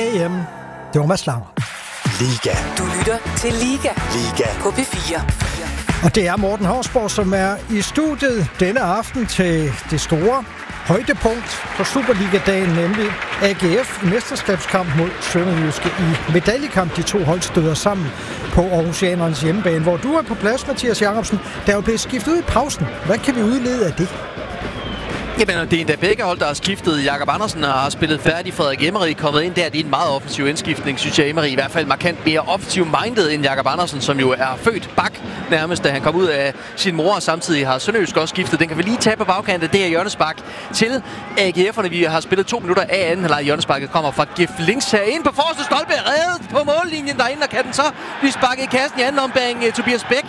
AM. Det var Mads Langer. Liga. Du lytter til Liga. Liga. På P4. Og det er Morten Hausborg, som er i studiet denne aften til det store højdepunkt på Superliga-dagen, nemlig AGF i mesterskabskamp mod Sønderjyske i medaljekamp. De to hold støder sammen på Aarhusianernes hjemmebane, hvor du er på plads, Mathias Jacobsen. Der er jo blevet skiftet ud i pausen. Hvad kan vi udlede af det? Jamen, det er endda begge hold, der har skiftet. Jakob Andersen har spillet færdig. Frederik Emery kommet ind der. Det er en meget offensiv indskiftning, synes jeg. Emery i hvert fald markant mere offensiv-minded end Jakob Andersen, som jo er født bak nærmest, da han kom ud af sin mor, og samtidig har Sønderjysk også skiftet. Den kan vi lige tage på bagkanten. Det er hjørnespark til AGF'erne. Vi har spillet 2 minutter af anden halvleg. Hjørnesparket kommer fra Gif Links herinde på forreste stolpe. Reddet på mållinjen derinde, og kan den så blive sparket i kassen i anden ombæring. Tobias Bæk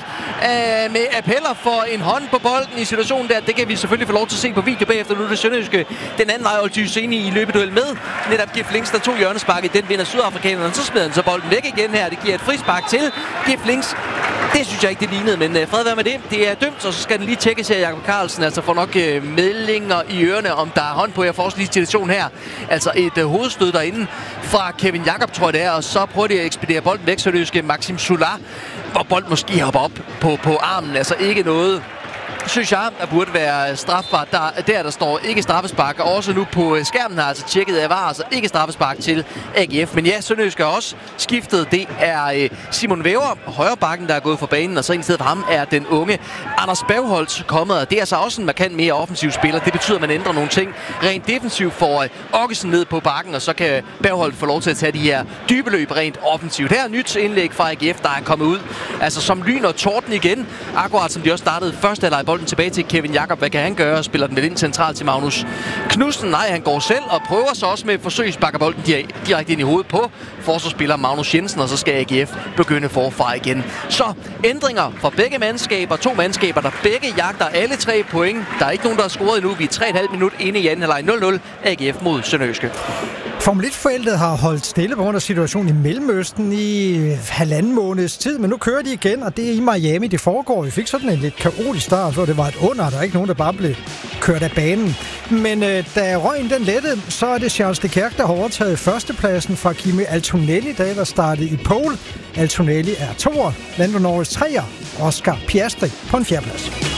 med appeller for en hånd på bolden i situationen der. Det kan vi selvfølgelig få lov til at se på video bagefter. Nu er det Sønderjyske den anden vej, Oltyseni i løbeduel med netop Gif Links, der tog hjørnesparket. Den vinder sydafrikanerne, så smider han så bolden væk igen her. Det giver et frispark til Gif Links. Det synes jeg ikke, det lignede, men fred være med det. Det er dømt, og så skal den lige tjekkes her. Jakob Carlsen altså får nok meldinger i ørerne, om der er hånd på. Jeg får også lige situation her. Altså et hovedstød derinde fra Kevin Jakob, tror jeg det er, og så prøver de at ekspedere bolden væk, så det er Maxim Solar, hvor bolden måske hopper op på armen. Altså ikke noget, synes jeg, der burde være strafbart. Der står ikke straffespark, og også nu på skærmen har altså tjekket af VAR, altså ikke straffespark til AGF. Men ja, Sønderjysk er også skiftet. Det er Simon Væver, højrebakken, der er gået for banen, og så i stedet for ham er den unge Anders Bergholt kommet, og det er altså også en markant mere offensiv spiller. Det betyder, at man ændrer nogle ting. Rent defensivt får Okkesen ned på bakken, og så kan Bergholt få lov til at tage de her dybe løb rent offensivt. Her er nyt indlæg fra AGF, der er kommet ud, altså som lyn og torden igen, akkurat som de også startede første halvleg. Bolden tilbage til Kevin Jakob. Hvad kan han gøre? Spiller den vel ind centralt til Magnus Knudsen? Nej, han går selv og prøver så også med et forsøg, sparker bolden direkte ind i hovedet på forsvarsspiller Magnus Jensen, og så skal AGF begynde forfra igen. Så ændringer for begge mandskaber. 2 mandskaber, der begge jagter alle 3 point. Der er ikke nogen, der har scoret endnu. Vi er 3,5 minut inde i anden halvleg. 0-0 AGF mod Sønderjyske. Formel 1-feltet har holdt stille på grund af situationen i Mellemøsten i 1,5 måneds tid, men nu kører de igen, og det er i Miami, det foregår. Vi fik sådan en lidt kaotisk start, hvor det var et under, der er ikke nogen, der bare blev kørt af banen. Men da røgen den lettede, så er det Charles Leclerc, der har overtaget førstepladsen fra Kimi Antonelli, der startede i pole. Antonelli er 2'er, Lando Norris 3'er, Oscar Piastri på en 4. plads.